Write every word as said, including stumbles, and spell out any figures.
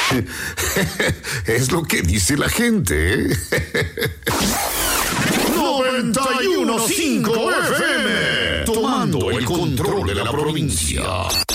Es lo que dice la gente, ¿eh? noventa y uno punto cinco F M, tomando el control de la provincia.